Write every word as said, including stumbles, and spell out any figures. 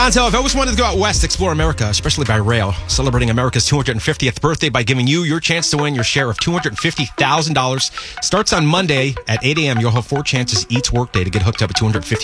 Gonzo, I've always wanted to go out west, explore America, especially by rail. Celebrating America's two hundred fiftieth birthday by giving you your chance to win your share of two hundred fifty thousand dollars. Starts on Monday at eight a.m. You'll have four chances each workday to get hooked up at two hundred fifty